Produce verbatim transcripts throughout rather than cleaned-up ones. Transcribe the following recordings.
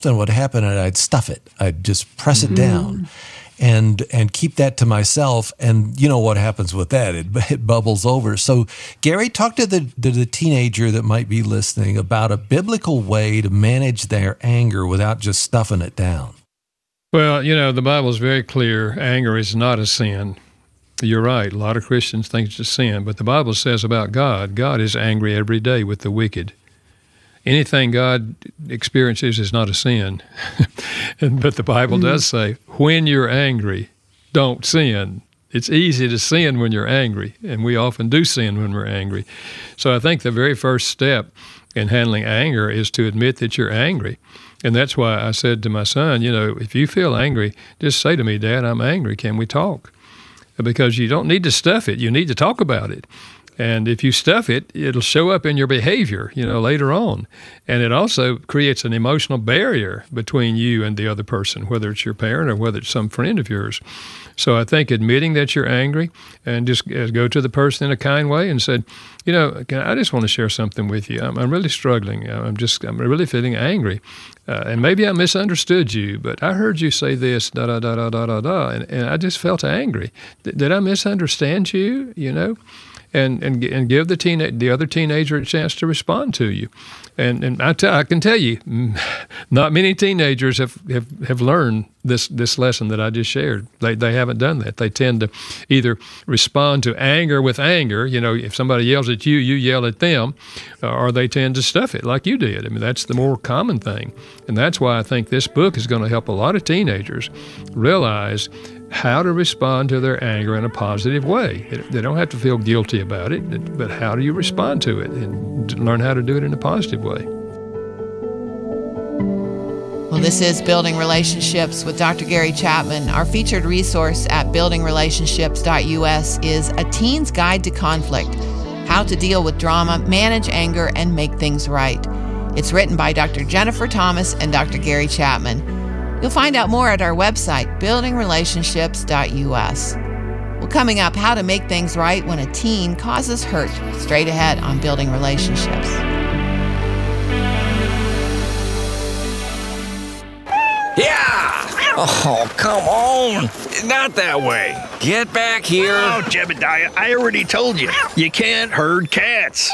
then what happened, and I'd stuff it. I'd just press it Mm. down and and keep that to myself. And you know what happens with that? It, it bubbles over. So, Gary, talk to the, the, the teenager that might be listening about a biblical way to manage their anger without just stuffing it down. Well, you know, the Bible is very clear. Anger is not a sin. You're right. A lot of Christians think it's a sin. But the Bible says about God, God is angry every day with the wicked. Anything God experiences is not a sin. But the Bible mm. does say, when you're angry, don't sin. It's easy to sin when you're angry, and we often do sin when we're angry. So I think the very first step in handling anger is to admit that you're angry. And that's why I said to my son, you know, if you feel angry, just say to me, Dad, I'm angry. Can we talk? Because you don't need to stuff it. You need to talk about it. And if you stuff it, it'll show up in your behavior, you know, later on. And it also creates an emotional barrier between you and the other person, whether it's your parent or whether it's some friend of yours. So I think admitting that you're angry and just go to the person in a kind way and said, you know, I just want to share something with you. I'm, I'm really struggling. I'm just, I'm really feeling angry. Uh, and maybe I misunderstood you, but I heard you say this, da, da, da, da, da, da, da, and, and I just felt angry. D- did I misunderstand you, you know? And, and and give the teen the other teenager a chance to respond to you, and and I, tell, I can tell you, not many teenagers have, have, have learned this this lesson that I just shared. They they haven't done that. They tend to either respond to anger with anger. You know, if somebody yells at you, you yell at them, or they tend to stuff it like you did. I mean, that's the more common thing, and that's why I think this book is going to help a lot of teenagers realize how to respond to their anger in a positive way. They don't have to feel guilty about it, but how do you respond to it and learn how to do it in a positive way? Well, this is Building Relationships with Doctor Gary Chapman. Our featured resource at building relationships dot U S is A Teen's Guide to Conflict, How to Deal with Drama, Manage Anger, and Make Things Right. It's written by Doctor Jennifer Thomas and Doctor Gary Chapman. You'll find out more at our website, building relationships dot U S. Well, coming up, how to make things right when a teen causes hurt. Straight ahead on Building Relationships. Yeah! Oh, come on! Not that way. Get back here. Oh, Jebediah, I already told you. You can't herd cats.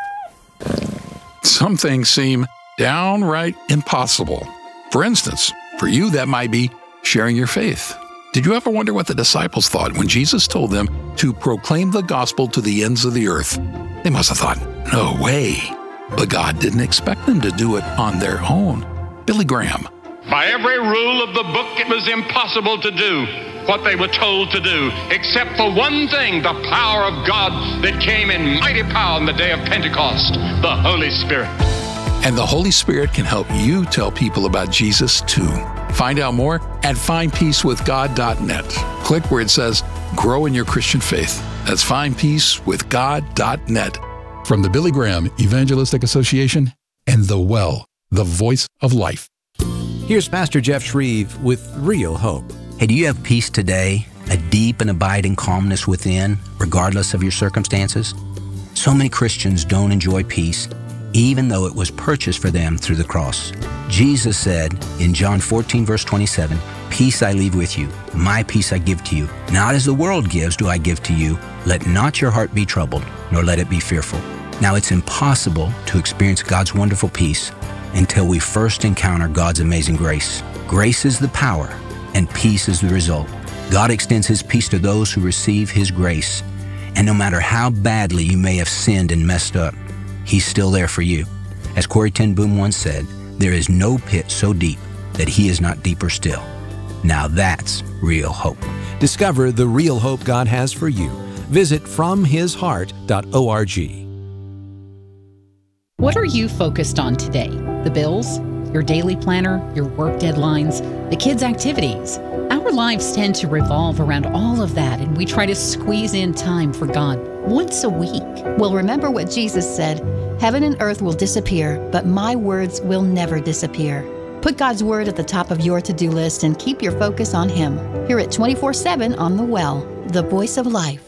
Some things seem downright impossible. For instance, for you, that might be sharing your faith. Did you ever wonder what the disciples thought when Jesus told them to proclaim the gospel to the ends of the earth? They must have thought, no way. But God didn't expect them to do it on their own. Billy Graham. By every rule of the book, it was impossible to do what they were told to do, except for one thing, the power of God that came in mighty power on the day of Pentecost, the Holy Spirit. And the Holy Spirit can help you tell people about Jesus too. Find out more at find peace with god dot net. Click where it says Grow in Your Christian Faith. That's find peace with god dot net. From the Billy Graham Evangelistic Association and The Well, the voice of life. Here's Pastor Jeff Shreve with Real Hope. Hey, do you have peace today? A deep and abiding calmness within, regardless of your circumstances? So many Christians don't enjoy peace, even though it was purchased for them through the cross. Jesus said in John fourteen, verse twenty-seven, "Peace I leave with you, my peace I give to you. Not as the world gives do I give to you. Let not your heart be troubled, nor let it be fearful." Now, it's impossible to experience God's wonderful peace until we first encounter God's amazing grace. Grace is the power, and peace is the result. God extends His peace to those who receive His grace. And no matter how badly you may have sinned and messed up, He's still there for you. As Corrie ten Boom once said, there is no pit so deep that He is not deeper still. Now that's real hope. Discover the real hope God has for you. Visit from his heart dot org. What are you focused on today? The bills? Your daily planner? Your work deadlines? The kids' activities? Our lives tend to revolve around all of that, and we try to squeeze in time for God once a week. Well, remember what Jesus said, "Heaven and earth will disappear, but my words will never disappear." Put God's word at the top of your to-do list and keep your focus on Him. Hear it twenty-four seven on The Well, the voice of life.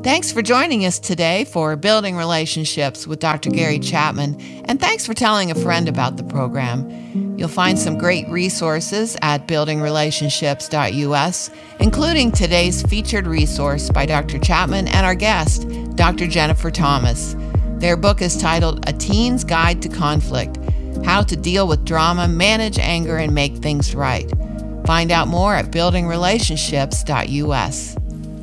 Thanks for joining us today for Building Relationships with Doctor Gary Chapman, and thanks for telling a friend about the program. You'll find some great resources at building relationships dot U S, including today's featured resource by Doctor Chapman and our guest, Doctor Jennifer Thomas. Their book is titled A Teen's Guide to Conflict: How to Deal with Drama, Manage Anger, and Make Things Right. Find out more at building relationships dot U S.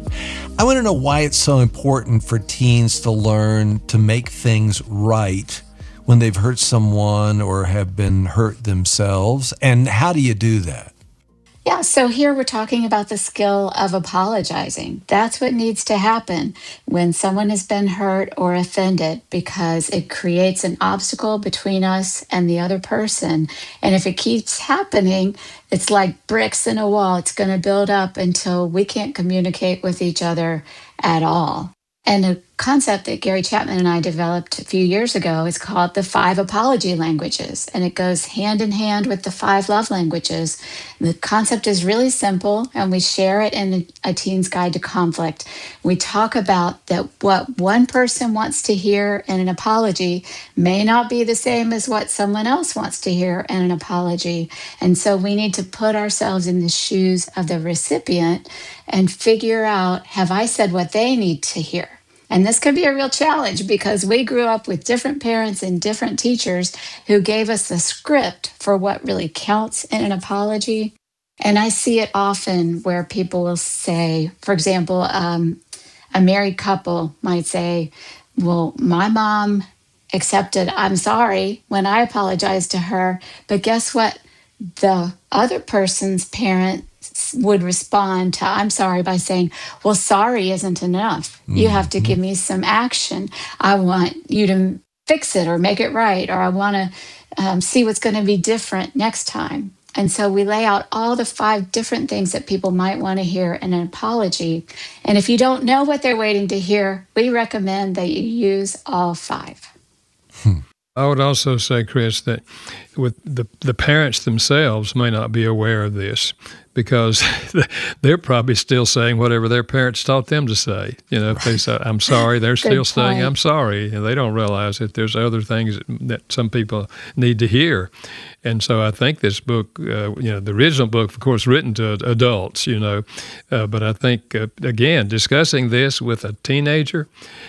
I want to know why it's so important for teens to learn to make things right when they've hurt someone or have been hurt themselves. And how do you do that? Yeah, so here we're talking about the skill of apologizing. That's what needs to happen when someone has been hurt or offended, because it creates an obstacle between us and the other person. And if it keeps happening, it's like bricks in a wall. It's going to build up until we can't communicate with each other at all. And a concept that Gary Chapman and I developed a few years ago is called the five apology languages, and it goes hand in hand with the five love languages. The concept is really simple, and we share it in A Teen's Guide to Conflict. We talk about that what one person wants to hear in an apology may not be the same as what someone else wants to hear in an apology. And so we need to put ourselves in the shoes of the recipient and figure out, have I said what they need to hear? And this could be a real challenge because we grew up with different parents and different teachers who gave us the script for what really counts in an apology. And I see it often where people will say, for example, um, a married couple might say, well, my mom accepted I'm sorry when I apologized to her, but guess what? The other person's parent would respond to I'm sorry by saying, well, sorry isn't enough. You have to give me some action. I want you to fix it or make it right, or I want to um, see what's going to be different next time. And so we lay out all the five different things that people might want to hear in an apology. And if you don't know what they're waiting to hear, we recommend that you use all five. Hmm. I would also say, Chris, that with the the parents themselves may not be aware of this because they're probably still saying whatever their parents taught them to say. You know, if they say, I'm sorry, they're still saying, I'm sorry. And they don't realize that there's other things that some people need to hear. And so I think this book, uh, you know, the original book, of course, written to adults, you know, uh, but I think, uh, again, discussing this with a teenager,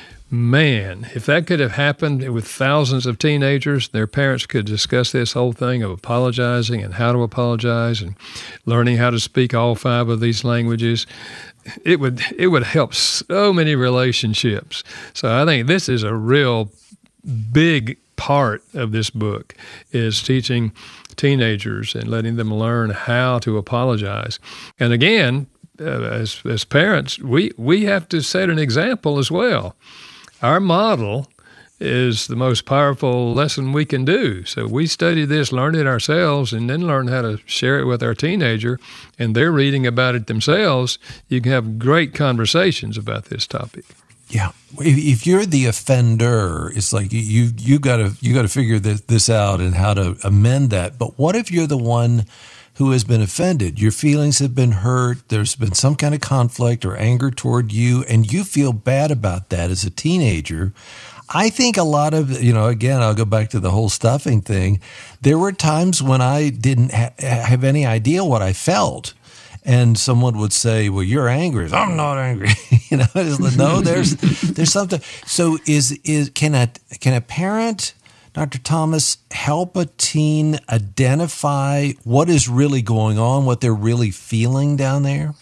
man, if that could have happened with thousands of teenagers, their parents could discuss this whole thing of apologizing and how to apologize and learning how to speak all five of these languages. It would it would help so many relationships. So I think this is a real big part of this book, is teaching teenagers and letting them learn how to apologize. And again, uh, as as parents, we we have to set an example as well. Our model is the most powerful lesson we can do. So we study this, learn it ourselves, and then learn how to share it with our teenager, and they're reading about it themselves. You can have great conversations about this topic. Yeah, if you're the offender, it's like you you got to you got to figure this, this out and how to amend that. But what if you're the one who has been offended? Your feelings have been hurt. There's been some kind of conflict or anger toward you, and you feel bad about that as a teenager. I think a lot of, you know, again, I'll go back to the whole stuffing thing. There were times when I didn't ha- have any idea what I felt. And someone would say, well, you're angry. I'm not angry. you know, no, there's there's something. So is is can a can a parent, Doctor Thomas, help a teen identify what is really going on, what they're really feeling down there?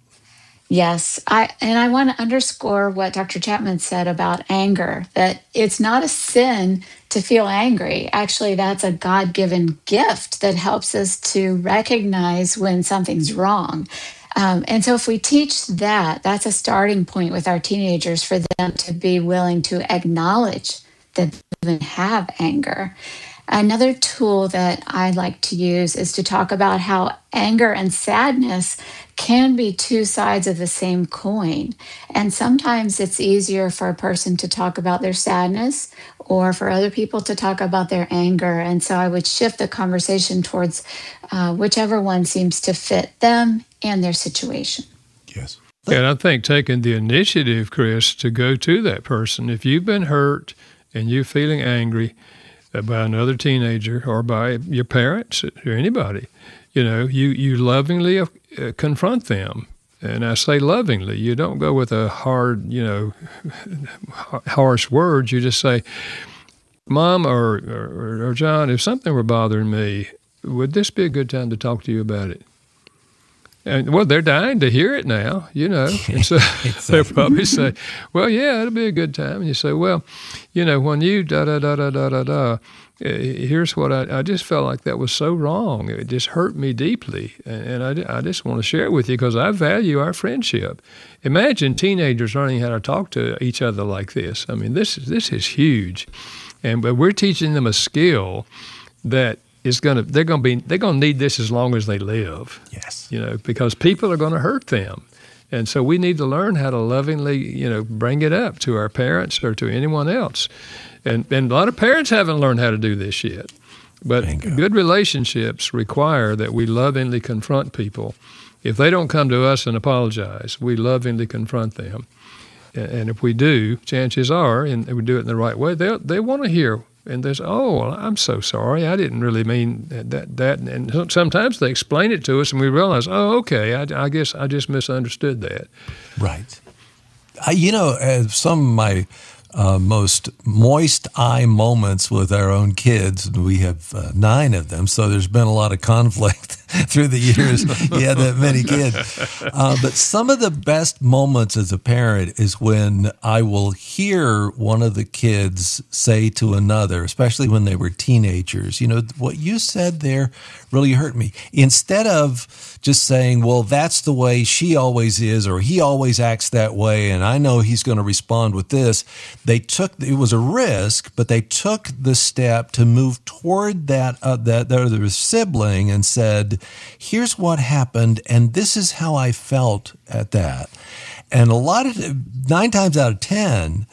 Yes, I and I want to underscore what Doctor Chapman said about anger, that it's not a sin to feel angry. Actually, that's a God-given gift that helps us to recognize when something's wrong. Um, and so if we teach that, that's a starting point with our teenagers for them to be willing to acknowledge that they even have anger. Another tool that I like to use is to talk about how anger and sadness can be two sides of the same coin. And sometimes it's easier for a person to talk about their sadness or for other people to talk about their anger. And so I would shift the conversation towards uh, whichever one seems to fit them and their situation. Yes. And I think taking the initiative, Chris, to go to that person. If you've been hurt and you're feeling angry by another teenager or by your parents or anybody, you know, you, you lovingly uh, confront them. And I say lovingly. You don't go with a hard, you know, harsh words. You just say, Mom or, or, or John, if something were bothering me, would this be a good time to talk to you about it? And, well, they're dying to hear it now, you know. And so they'll probably say, well, yeah, it'll be a good time. And you say, well, you know, when you da-da-da-da-da-da-da, here's what I, I just felt like that was so wrong. It just hurt me deeply. And I, I just want to share it with you because I value our friendship. Imagine teenagers learning how to talk to each other like this. I mean, this is, this is huge. And but we're teaching them a skill that is going to, they're going to be, they're going to need this as long as they live. Yes. You know, because people are going to hurt them. And so we need to learn how to lovingly, you know, bring it up to our parents or to anyone else. And, and a lot of parents haven't learned how to do this yet. But Bingo. Good relationships require that we lovingly confront people. If they don't come to us and apologize, we lovingly confront them. And if we do, chances are, and we do it in the right way, they they want to hear. And there's, oh, well, I'm so sorry. I didn't really mean that. That. And sometimes they explain it to us, and we realize, oh, okay, I, I guess I just misunderstood that. Right. I, you know, uh, some of my uh, most moist eye moments with our own kids, and we have uh, nine of them, so there's been a lot of conflict through the years. You had that many kids. Uh, but some of the best moments as a parent is when I will hear one of the kids say to another, especially when they were teenagers, you know, what you said there really hurt me. Instead of just saying, well, that's the way she always is, or he always acts that way, and I know he's going to respond with this, they took, it was a risk, but they took the step to move toward that, uh, that other sibling and said, here's what happened, and this is how I felt at that. And a lot of, nine times out of ten,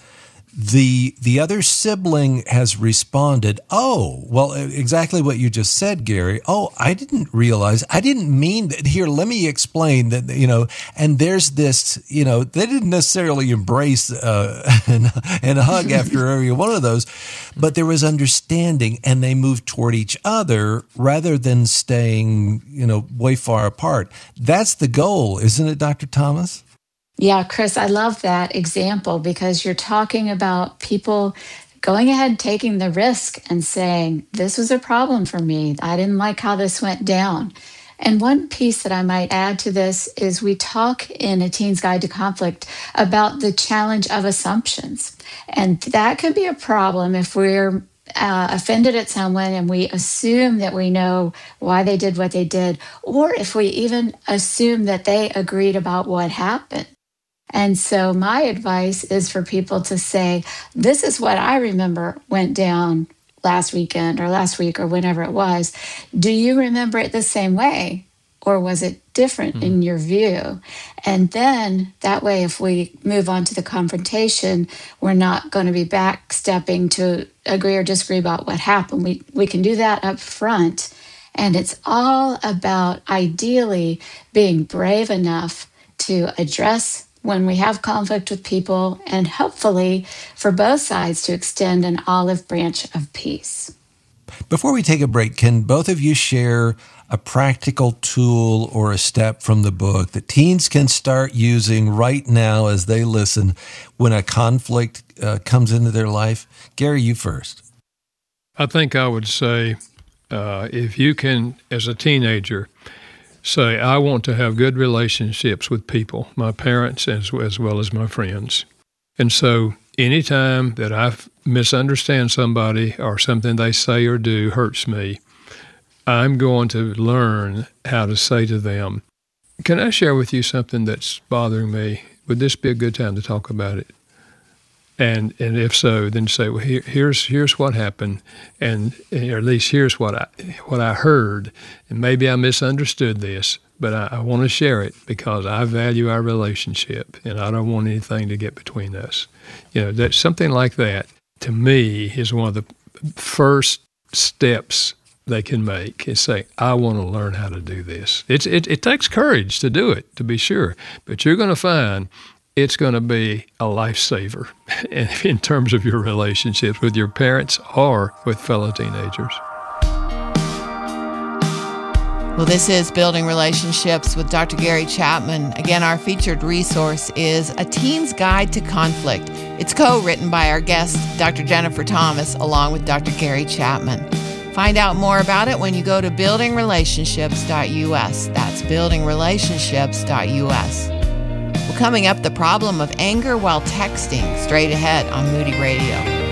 the the other sibling has responded, oh, well, exactly what you just said, Gary. Oh, I didn't realize, I didn't mean that. Here, let me explain that, you know, and there's this, you know, they didn't necessarily embrace uh, and, and hug after every one of those, but there was understanding, and they moved toward each other rather than staying, you know, way far apart. That's the goal, isn't it, Doctor Thomas? Yeah, Chris, I love that example because you're talking about people going ahead, taking the risk and saying, this was a problem for me. I didn't like how this went down. And one piece that I might add to this is we talk in A Teen's Guide to Conflict about the challenge of assumptions. And that could be a problem if we're Uh, offended at someone and we assume that we know why they did what they did, or if we even assume that they agreed about what happened. And so my advice is for people to say, this is what I remember went down last weekend or last week or whenever it was. Do you remember it the same way? Or was it different mm-hmm. in your view? And then that way, if we move on to the confrontation, we're not going to be backstepping to agree or disagree about what happened. We, we can do that up front. And it's all about ideally being brave enough to address when we have conflict with people, and hopefully for both sides to extend an olive branch of peace. Before we take a break, can both of you share a practical tool or a step from the book that teens can start using right now as they listen when a conflict uh, comes into their life? Gary, you first. I think I would say uh, if you can, as a teenager, say, I want to have good relationships with people, my parents as, as well as my friends. And so anytime that I misunderstand somebody or something they say or do hurts me, I'm going to learn how to say to them, can I share with you something that's bothering me? Would this be a good time to talk about it? And and if so, then say, well, here, here's here's what happened, and or at least here's what I what I heard, and maybe I misunderstood this, but I, I want to share it because I value our relationship, and I don't want anything to get between us. You know, that something like that to me is one of the first steps they can make is say, I want to learn how to do this. It's, it, it takes courage to do it, to be sure, but you're going to find it's going to be a lifesaver in terms of your relationships with your parents or with fellow teenagers. Well, this is Building Relationships with Doctor Gary Chapman. Again, our featured resource is A Teen's Guide to Conflict. It's co-written by our guest, Doctor Jennifer Thomas, along with Doctor Gary Chapman. Find out more about it when you go to building relationships dot U S. That's building relationships dot U S. Well, coming up, the problem of anger while texting, straight ahead on Moody Radio.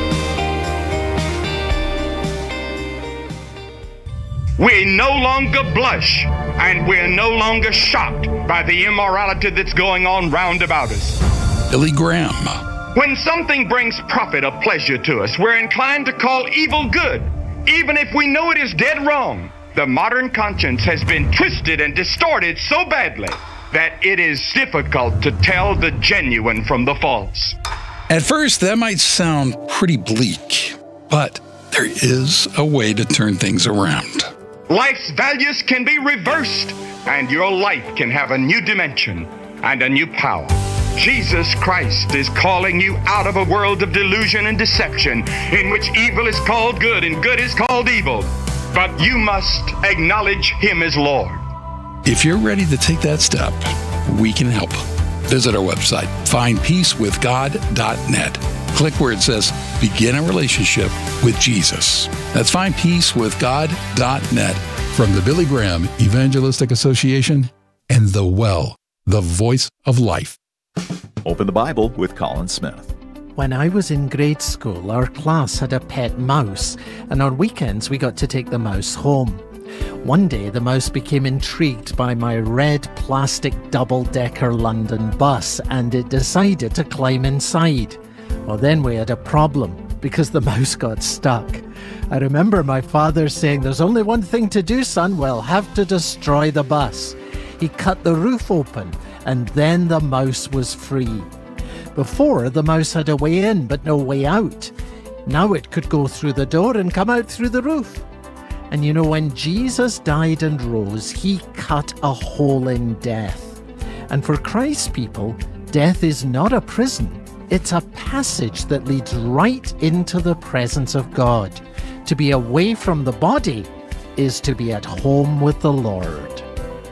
We no longer blush, and we're no longer shocked by the immorality that's going on round about us. Billy Graham. When something brings profit or pleasure to us, we're inclined to call evil good, even if we know it is dead wrong. The modern conscience has been twisted and distorted so badly that it is difficult to tell the genuine from the false. At first, that might sound pretty bleak, but there is a way to turn things around. Life's values can be reversed, and your life can have a new dimension and a new power. Jesus Christ is calling you out of a world of delusion and deception in which evil is called good and good is called evil. But you must acknowledge Him as Lord. If you're ready to take that step, we can help. Visit our website, find peace with god dot net. Click where it says Begin a Relationship with Jesus. That's find peace with god dot net from the Billy Graham Evangelistic Association and The Well, the voice of life. Open the Bible with Colin Smith. When I was in grade school, our class had a pet mouse, and on weekends we got to take the mouse home. One day, the mouse became intrigued by my red plastic double-decker London bus, and it decided to climb inside. Well, then we had a problem, because the mouse got stuck. I remember my father saying, "There's only one thing to do, son. We'll have to destroy the bus." He cut the roof open, and then the mouse was free. Before, the mouse had a way in, but no way out. Now it could go through the door and come out through the roof. And you know, when Jesus died and rose, He cut a hole in death. And for Christ's people, death is not a prison. It's a passage that leads right into the presence of God. To be away from the body is to be at home with the Lord.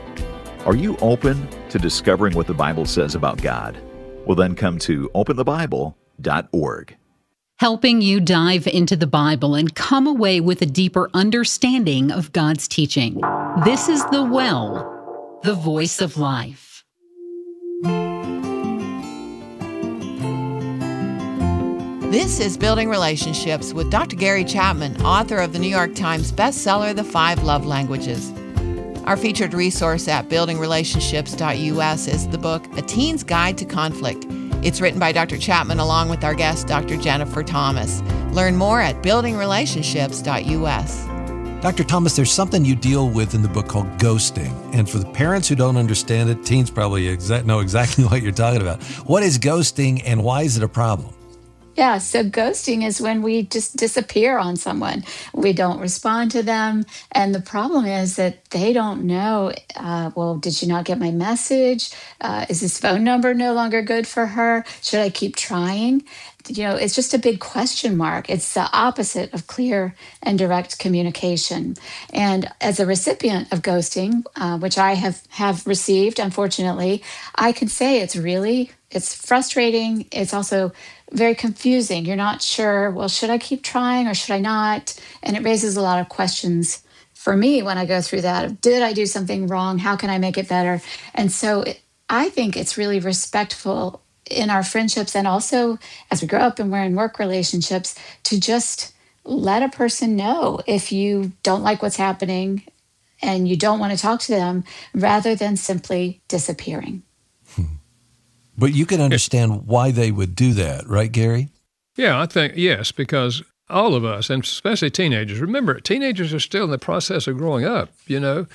Are you open to discovering what the Bible says about God? Well, then come to open the bible dot org. Helping you dive into the Bible and come away with a deeper understanding of God's teaching. This is The Well, the voice of life. This is Building Relationships with Doctor Gary Chapman, author of the New York Times bestseller, The Five Love Languages. Our featured resource at building relationships dot U S is the book, A Teen's Guide to Conflict. It's written by Doctor Chapman along with our guest, Doctor Jennifer Thomas. Learn more at building relationships dot U S. Doctor Thomas, there's something you deal with in the book called ghosting. And for the parents who don't understand it, teens probably exa- know exactly what you're talking about. What is ghosting and why is it a problem? Yeah, so ghosting is when we just disappear on someone. We don't respond to them. And the problem is that they don't know, uh, well, did you not get my message? Uh, is this phone number no longer good for her? Should I keep trying? You know, it's just a big question mark. It's the opposite of clear and direct communication. And as a recipient of ghosting, uh, which I have, have received, unfortunately, I can say it's really, it's frustrating. It's also very confusing. You're not sure, well, should I keep trying or should I not? And it raises a lot of questions for me when I go through that. Did I do something wrong? How can I make it better? And so it, I think it's really respectful in our friendships and also as we grow up and we're in work relationships to just let a person know if you don't like what's happening and you don't want to talk to them rather than simply disappearing. But you can understand why they would do that, right, Gary? Yeah, I think, yes, because all of us, and especially teenagers, remember, teenagers are still in the process of growing up, you know.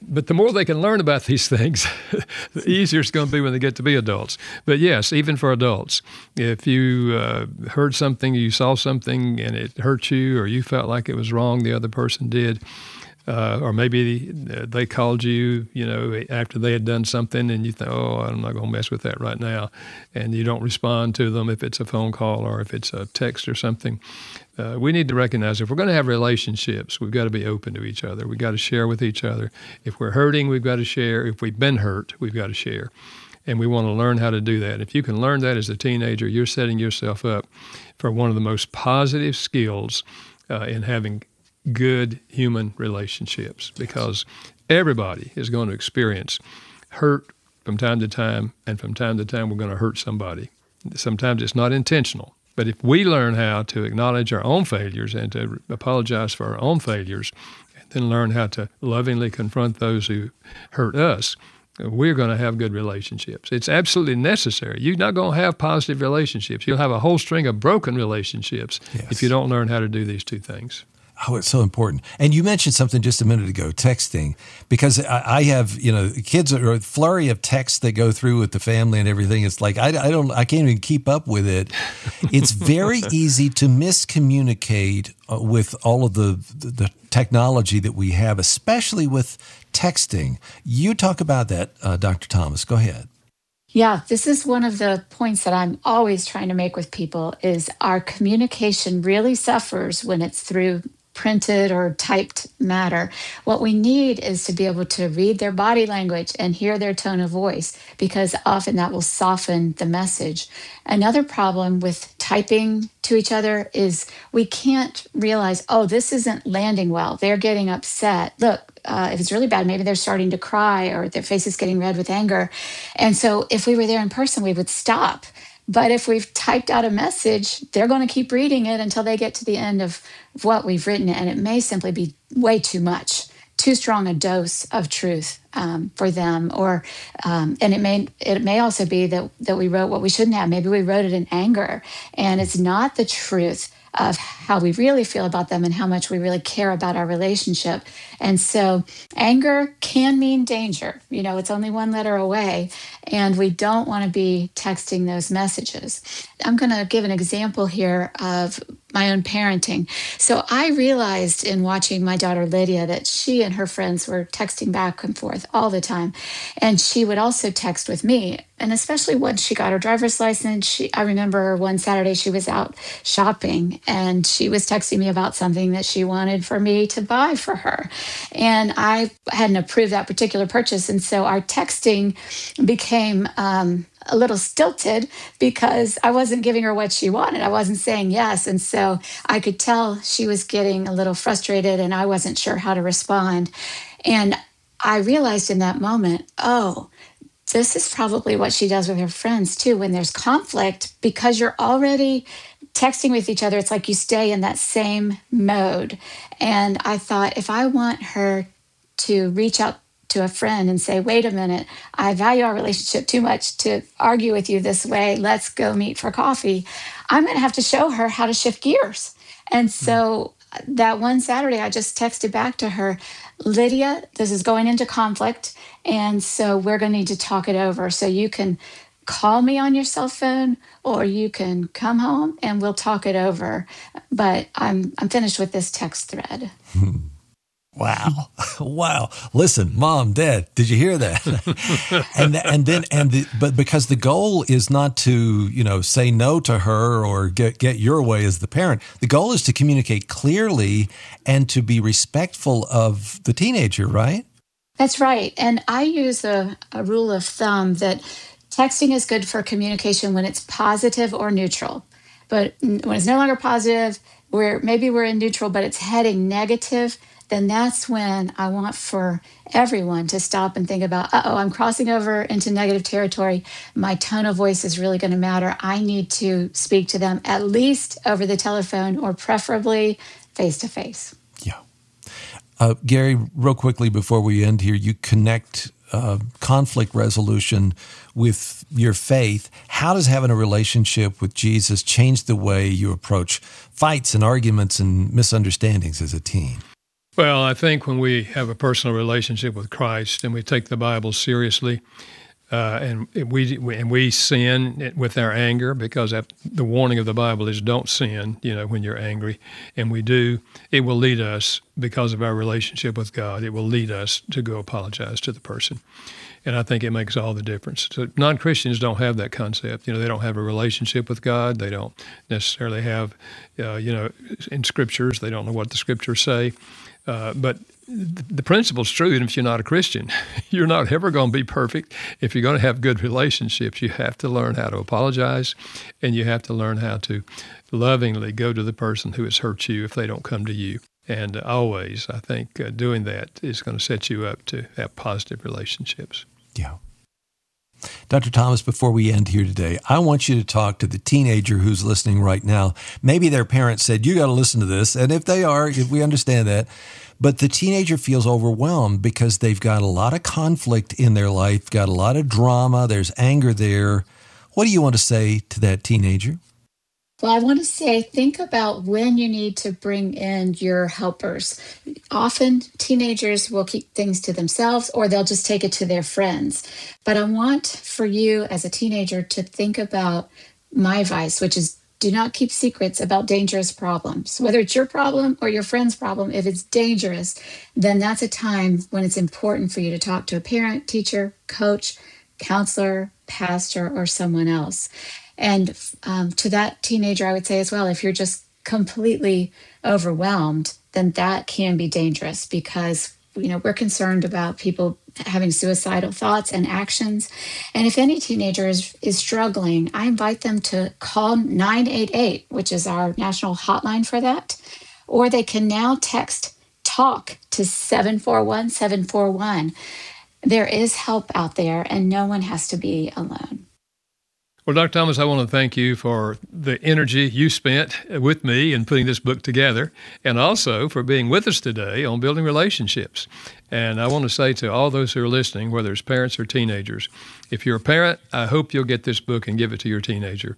but the more they can learn about these things, the easier it's going to be when they get to be adults. But yes, even for adults, if you uh, heard something, you saw something, and it hurt you, or you felt like it was wrong, the other person did, uh, or maybe they called you, you know, after they had done something, and you think, oh, I'm not going to mess with that right now, and you don't respond to them if it's a phone call or if it's a text or something. Uh, we need to recognize if we're going to have relationships, we've got to be open to each other. We've got to share with each other. If we're hurting, we've got to share. If we've been hurt, we've got to share. And we want to learn how to do that. If you can learn that as a teenager, you're setting yourself up for one of the most positive skills uh, in having good human relationships, because everybody is going to experience hurt from time to time, and from time to time we're going to hurt somebody. Sometimes it's not intentional. But if we learn how to acknowledge our own failures and to apologize for our own failures, and then learn how to lovingly confront those who hurt us, we're going to have good relationships. It's absolutely necessary. You're not going to have positive relationships. You'll have a whole string of broken relationships yes. if you don't learn how to do these two things. Oh, it's so important. And you mentioned something just a minute ago, texting, because I have, you know, kids are a flurry of texts that go through with the family and everything. It's like, I, I don't, I can't even keep up with it. It's very easy to miscommunicate with all of the, the technology that we have, especially with texting. You talk about that, uh, Doctor Thomas. Go ahead. Yeah, this is one of the points that I'm always trying to make with people is our communication really suffers when it's through printed or typed matter. What we need is to be able to read their body language and hear their tone of voice, because often that will soften the message. Another problem with typing to each other is we can't realize, oh, this isn't landing well. They're getting upset. Look, uh, if it's really bad, maybe they're starting to cry or their face is getting red with anger. And so if we were there in person, we would stop. But if we've typed out a message, they're going to keep reading it until they get to the end of what we've written. And it may simply be way too much, too strong a dose of truth um, for them. Or um, and it may it may also be that, that we wrote what we shouldn't have. Maybe we wrote it in anger, and it's not the truth of how we really feel about them and how much we really care about our relationship. And so anger can mean danger. You know, it's only one letter away, and we don't want to be texting those messages. I'm going to give an example here of my own parenting. So I realized in watching my daughter Lydia that she and her friends were texting back and forth all the time. And she would also text with me. And especially once she got her driver's license, she, I remember one Saturday she was out shopping and she was texting me about something that she wanted for me to buy for her. And I hadn't approved that particular purchase. And so our texting became um, a little stilted because I wasn't giving her what she wanted. I wasn't saying yes. And so I could tell she was getting a little frustrated and I wasn't sure how to respond. And I realized in that moment, oh, this is probably what she does with her friends too. When there's conflict, because you're already texting with each other, it's like you stay in that same mode. And I thought, if I want her to reach out to a friend and say, wait a minute, I value our relationship too much to argue with you this way. Let's go meet for coffee. I'm going to have to show her how to shift gears. And so that one Saturday, I just texted back to her, Lydia, this is going into conflict. And so we're going to need to talk it over. So you can call me on your cell phone or you can come home and we'll talk it over. But I'm I'm finished with this text thread. Wow. Wow. Listen, Mom, Dad, did you hear that? and and then and the, but because the goal is not to, you know, say no to her or get get your way as the parent. The goal is to communicate clearly and to be respectful of the teenager, right? That's right. And I use a, a rule of thumb that texting is good for communication when it's positive or neutral. But when it's no longer positive, where maybe we're in neutral, but it's heading negative, then that's when I want for everyone to stop and think about, uh-oh, I'm crossing over into negative territory. My tone of voice is really going to matter. I need to speak to them at least over the telephone or preferably face-to-face. Yeah. Uh, Gary, real quickly before we end here, you connect uh, conflict resolution with your faith. How does having a relationship with Jesus change the way you approach fights and arguments and misunderstandings as a teen? Well, I think when we have a personal relationship with Christ and we take the Bible seriously, uh, and we and we sin with our anger, because the warning of the Bible is don't sin, you know, when you're angry, and we do, it will lead us, because of our relationship with God, it will lead us to go apologize to the person. And I think it makes all the difference. So non-Christians don't have that concept. You know, they don't have a relationship with God. They don't necessarily have, uh, you know, in scriptures, they don't know what the scriptures say. Uh, but the principle is true, and if you're not a Christian, you're not ever going to be perfect. If you're going to have good relationships, you have to learn how to apologize, and you have to learn how to lovingly go to the person who has hurt you if they don't come to you. And always, I think, uh, doing that is going to set you up to have positive relationships. Yeah. Doctor Thomas, before we end here today, I want you to talk to the teenager who's listening right now. Maybe their parents said, you got to listen to this. And if they are, if we understand that, but the teenager feels overwhelmed because they've got a lot of conflict in their life, got a lot of drama, there's anger there. What do you want to say to that teenager? Well, I want to say, think about when you need to bring in your helpers. Often teenagers will keep things to themselves, or they'll just take it to their friends. But I want for you as a teenager to think about my advice, which is do not keep secrets about dangerous problems. Whether it's your problem or your friend's problem, if it's dangerous, then that's a time when it's important for you to talk to a parent, teacher, coach, counselor, pastor, or someone else. And um, to that teenager, I would say as well, if you're just completely overwhelmed, then that can be dangerous, because, you know, we're concerned about people having suicidal thoughts and actions. And if any teenager is, is struggling, I invite them to call nine eight eight, which is our national hotline for that. Or they can now text TALK to seven four one seven four one. There is help out there, and no one has to be alone. Well, Doctor Thomas, I want to thank you for the energy you spent with me in putting this book together, and also for being with us today on Building Relationships. And I want to say to all those who are listening, whether it's parents or teenagers, if you're a parent, I hope you'll get this book and give it to your teenager.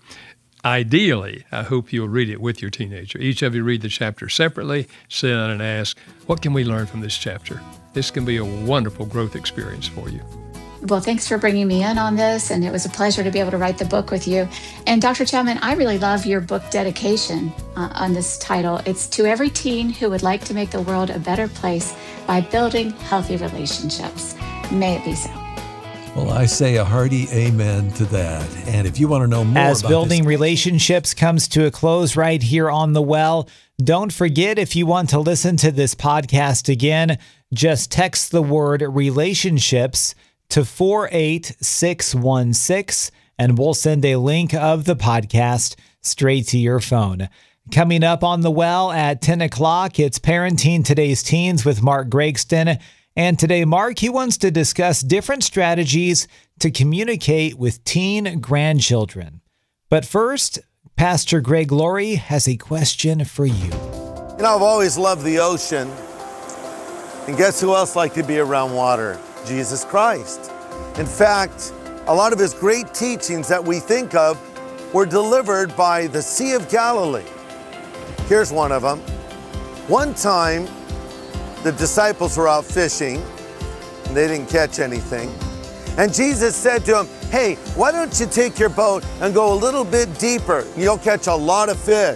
Ideally, I hope you'll read it with your teenager. Each of you read the chapter separately, sit down and ask, what can we learn from this chapter? This can be a wonderful growth experience for you. Well, thanks for bringing me in on this, and it was a pleasure to be able to write the book with you. And Doctor Chapman, I really love your book dedication uh, on this title. It's to every teen who would like to make the world a better place by building healthy relationships. May it be so. Well, I say a hearty amen to that. And if you want to know more As about Building this- Relationships comes to a close right here on The Well, don't forget, if you want to listen to this podcast again, just text the word relationships to four eight six one six, and we'll send a link of the podcast straight to your phone. Coming up on The Well at ten o'clock, it's Parenting Today's Teens with Mark Gregston. And today, Mark, he wants to discuss different strategies to communicate with teen grandchildren. But first, Pastor Greg Laurie has a question for you. You know, I've always loved the ocean. And guess who else liked to be around water? Jesus Christ. In fact, a lot of his great teachings that we think of were delivered by the Sea of Galilee. Here's one of them. One time, the disciples were out fishing, and they didn't catch anything. And Jesus said to them, hey, why don't you take your boat and go a little bit deeper? You'll catch a lot of fish.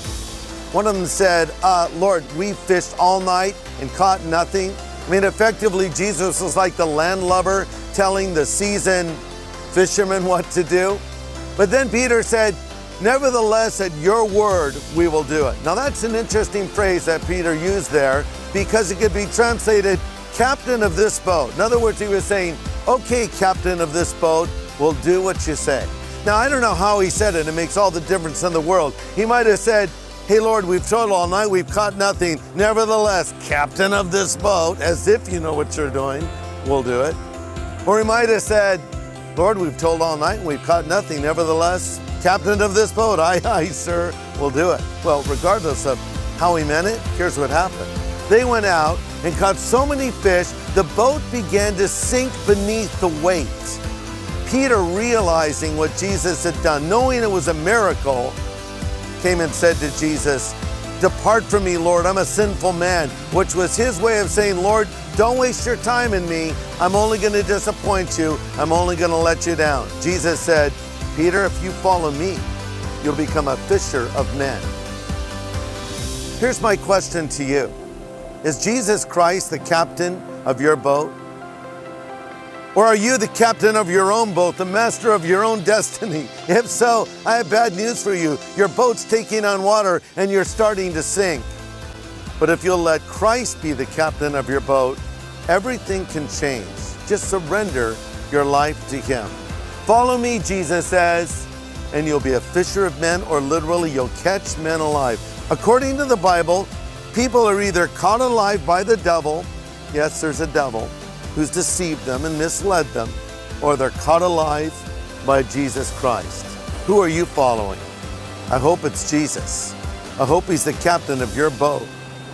One of them said, uh, Lord, we fished all night and caught nothing. I mean, effectively, Jesus was like the landlubber telling the seasoned fishermen what to do. But then Peter said, nevertheless, at your word, we will do it. Now, that's an interesting phrase that Peter used there, because it could be translated, captain of this boat. In other words, he was saying, okay, captain of this boat, we'll do what you say. Now, I don't know how he said it. It makes all the difference in the world. He might have said, hey, Lord, we've toiled all night, we've caught nothing. Nevertheless, captain of this boat, as if you know what you're doing, we'll do it. Or he might have said, Lord, we've toiled all night, we've caught nothing. Nevertheless, captain of this boat, aye, aye, sir, we'll do it. Well, regardless of how he meant it, here's what happened. They went out and caught so many fish, the boat began to sink beneath the weight. Peter, realizing what Jesus had done, knowing it was a miracle, came and said to Jesus, Depart from me, Lord, I'm a sinful man, which was his way of saying, Lord, don't waste your time in me. I'm only going to disappoint you. I'm only going to let you down. Jesus said, Peter, if you follow me, you'll become a fisher of men. Here's my question to you. Is Jesus Christ the captain of your boat? Or are you the captain of your own boat, the master of your own destiny? If so, I have bad news for you. Your boat's taking on water and you're starting to sink. But if you'll let Christ be the captain of your boat, everything can change. Just surrender your life to him. Follow me, Jesus says, and you'll be a fisher of men, or literally you'll catch men alive. According to the Bible, people are either caught alive by the devil, yes, there's a devil, who's deceived them and misled them, or they're caught alive by Jesus Christ. Who are you following? I hope it's Jesus. I hope he's the captain of your boat.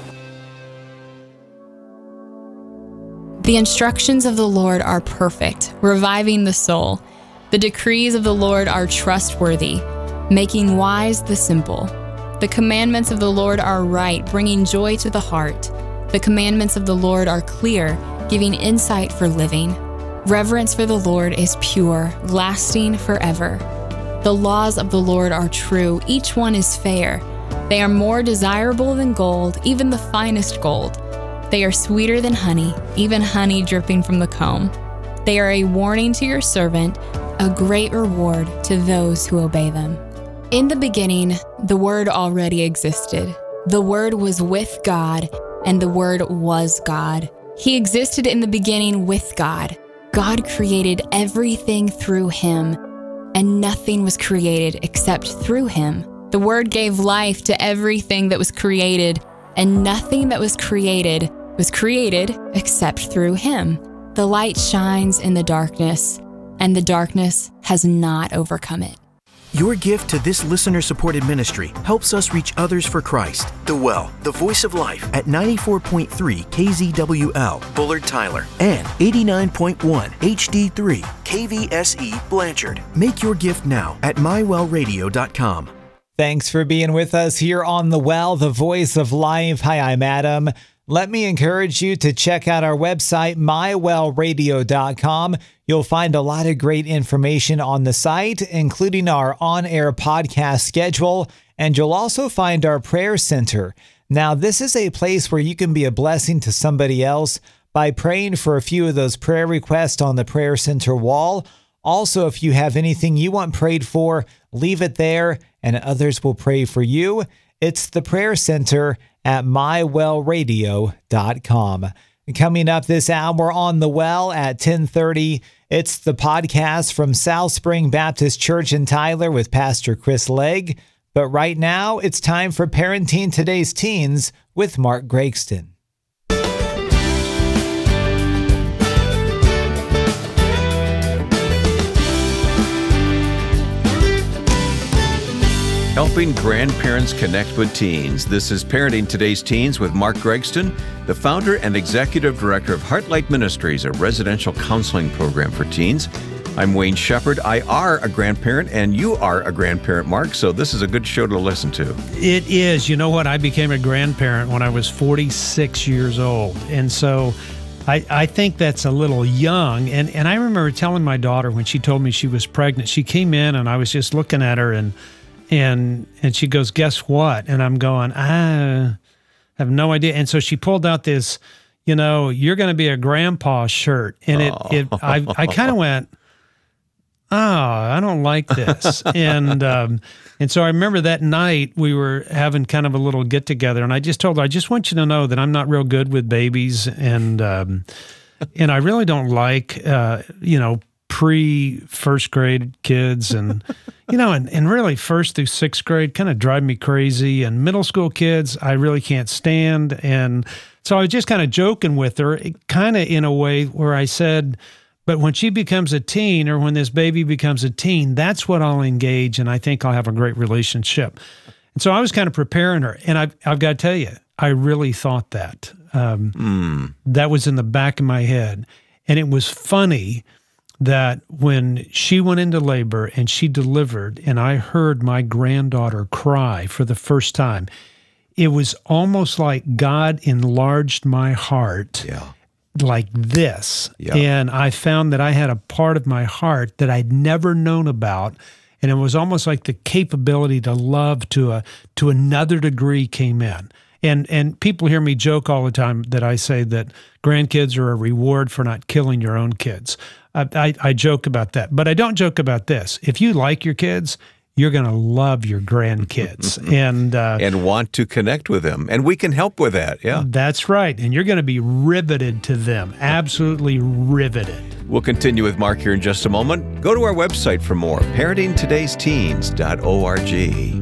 The instructions of the Lord are perfect, reviving the soul. The decrees of the Lord are trustworthy, making wise the simple. The commandments of the Lord are right, bringing joy to the heart. The commandments of the Lord are clear, giving insight for living. Reverence for the Lord is pure, lasting forever. The laws of the Lord are true, each one is fair. They are more desirable than gold, even the finest gold. They are sweeter than honey, even honey dripping from the comb. They are a warning to your servant, a great reward to those who obey them. In the beginning, the Word already existed. The Word was with God, and the Word was God. He existed in the beginning with God. God created everything through him, and nothing was created except through him. The Word gave life to everything that was created, and nothing that was created was created except through him. The light shines in the darkness, and the darkness has not overcome it. Your gift to this listener-supported ministry helps us reach others for Christ. The Well, the Voice of Life at ninety-four point three K Z W L, Bullard Tyler, and eighty-nine point one H D three K V S E Blanchard. Make your gift now at my well radio dot com. Thanks for being with us here on The Well, the Voice of Life. Hi, I'm Adam. Let me encourage you to check out our website, my well radio dot com. You'll find a lot of great information on the site, including our on-air podcast schedule, and you'll also find our prayer center. Now, this is a place where you can be a blessing to somebody else by praying for a few of those prayer requests on the prayer center wall. Also, if you have anything you want prayed for, leave it there, and others will pray for you. It's the prayer center at my well radio dot com. Coming up this hour on The Well at ten thirty, it's the podcast from South Spring Baptist Church in Tyler with Pastor Chris Legg. But right now, it's time for Parenting Today's Teens with Mark Gregston. Helping grandparents connect with teens. This is Parenting Today's Teens with Mark Gregston, the founder and executive director of Heartlight Ministries, a residential counseling program for teens. I'm Wayne Shepherd. I are a grandparent, and you are a grandparent, Mark, so this is a good show to listen to. It is. You know what? I became a grandparent when I was forty-six years old, and so I, I think that's a little young. And, and I remember telling my daughter when she told me she was pregnant, she came in, and I was just looking at her, and And and she goes, guess what? And I'm going, I have no idea. And so she pulled out this, you know, you're going to be a grandpa shirt. And it, it I, I kind of went, oh, I don't like this. and um, and so I remember that night we were having kind of a little get together. And I just told her, I just want you to know that I'm not real good with babies. And, um, and I really don't like, uh, you know, pre-first grade kids and, you know, and, and really first through sixth grade kind of drive me crazy. And middle school kids, I really can't stand. And so I was just kind of joking with her, kind of in a way where I said, but when she becomes a teen or when this baby becomes a teen, that's what I'll engage. And I think I'll have a great relationship. And so I was kind of preparing her. And I've, I've got to tell you, I really thought that. Um, mm. That was in the back of my head. And it was funny that when she went into labor and she delivered and I heard my granddaughter cry for the first time, it was almost like God enlarged my heart yeah. like this. Yeah. And I found that I had a part of my heart that I'd never known about. And it was almost like the capability to love to a to another degree came in. And and people hear me joke all the time that I say that grandkids are a reward for not killing your own kids. I, I, I joke about that, but I don't joke about this. If you like your kids, you're going to love your grandkids and uh, and want to connect with them. And we can help with that, yeah. That's right. And you're going to be riveted to them, absolutely riveted. We'll continue with Mark here in just a moment. Go to our website for more, parenting todays teens dot org.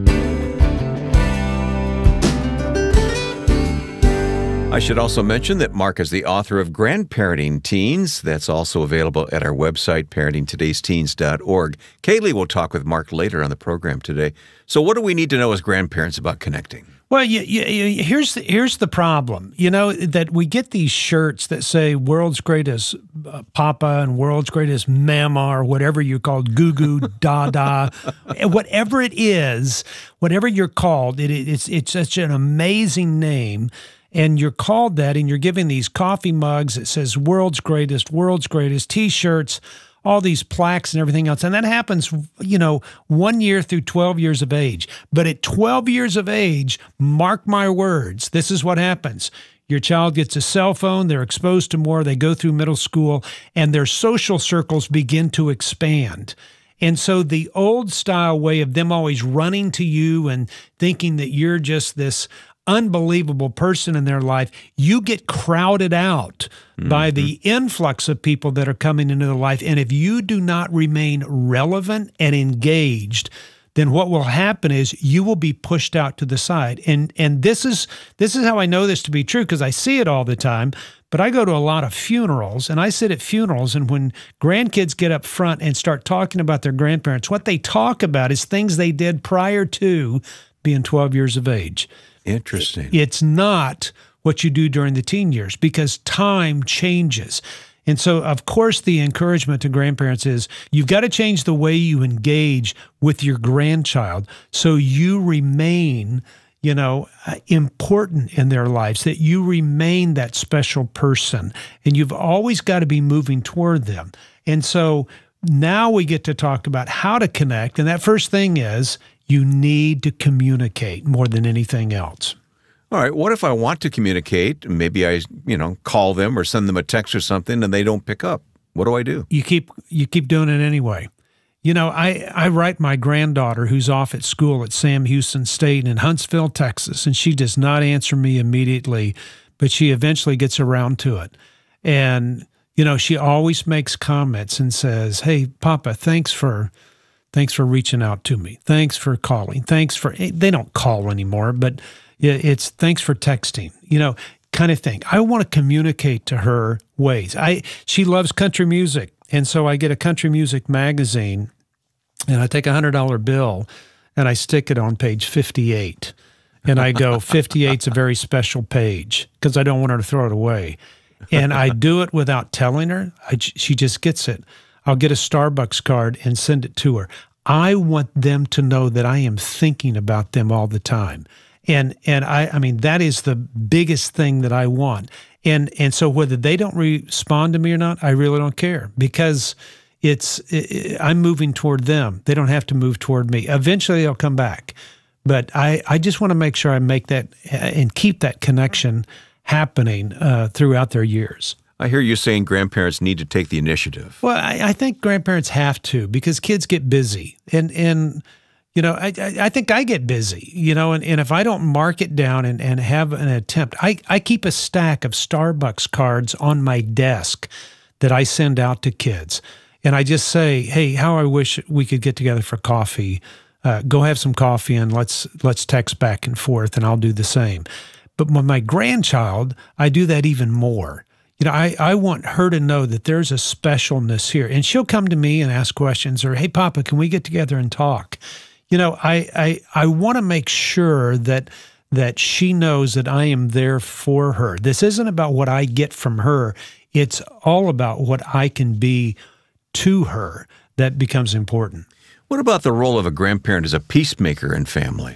I should also mention that Mark is the author of Grandparenting Teens. That's also available at our website, parenting todays teens dot org. Kaylee will talk with Mark later on the program today. So what do we need to know as grandparents about connecting? Well, you, you, you, here's the, here's the problem. You know, that we get these shirts that say world's greatest uh, papa and world's greatest mama or whatever you're called, goo goo, dada, whatever it is, whatever you're called, it, it's, it's such an amazing name. And you're called that, and you're given these coffee mugs that says world's greatest, world's greatest, T-shirts, all these plaques and everything else. And that happens, you know, one year through twelve years of age. But at twelve years of age, mark my words, this is what happens. Your child gets a cell phone, they're exposed to more, they go through middle school, and their social circles begin to expand. And so the old style way of them always running to you and thinking that you're just this unbelievable person in their life, you get crowded out mm-hmm. by the influx of people that are coming into their life. And if you do not remain relevant and engaged, then what will happen is you will be pushed out to the side. And and this is this is how I know this to be true, because I see it all the time. But I go to a lot of funerals, and I sit at funerals, and when grandkids get up front and start talking about their grandparents, what they talk about is things they did prior to being twelve years of age. Interesting. It's not what you do during the teen years, because time changes. And so, of course, the encouragement to grandparents is you've got to change the way you engage with your grandchild so you remain, you know, uh, important in their lives, that you remain that special person. And you've always got to be moving toward them. And so now we get to talk about how to connect. And that first thing is, you need to communicate more than anything else. All right. What if I want to communicate? Maybe I, you know, call them or send them a text or something and they don't pick up. What do I do? You keep you keep doing it anyway. You know, I, I write my granddaughter who's off at school at Sam Houston State in Huntsville, Texas, and she does not answer me immediately, but she eventually gets around to it. And, you know, she always makes comments and says, "Hey, Papa, thanks for... Thanks for reaching out to me. Thanks for calling. Thanks for," they don't call anymore, but it's thanks for texting, you know, kind of thing. I want to communicate to her ways. I, she loves country music. And so I get a country music magazine and I take a hundred dollar bill and I stick it on page fifty-eight. And I go, fifty-eight's a very special page, because I don't want her to throw it away. And I do it without telling her. I, she just gets it. I'll get a Starbucks card and send it to her. I want them to know that I am thinking about them all the time. And and I I mean, that is the biggest thing that I want. And and so whether they don't respond to me or not, I really don't care, because it's it, I'm moving toward them. They don't have to move toward me. Eventually they'll come back. But I, I just want to make sure I make that and keep that connection happening uh, throughout their years. I hear you saying grandparents need to take the initiative. Well, I, I think grandparents have to, because kids get busy. And, and you know, I, I think I get busy, you know, and, and if I don't mark it down and, and have an attempt, I, I keep a stack of Starbucks cards on my desk that I send out to kids. And I just say, hey, how I wish we could get together for coffee. Uh, go have some coffee and let's let's text back and forth, and I'll do the same. But with my grandchild, I do that even more. You know, I, I want her to know that there's a specialness here. And she'll come to me and ask questions, or, hey, Papa, can we get together and talk? You know, I I, I want to make sure that that she knows that I am there for her. This isn't about what I get from her. It's all about what I can be to her that becomes important. What about the role of a grandparent as a peacemaker in families?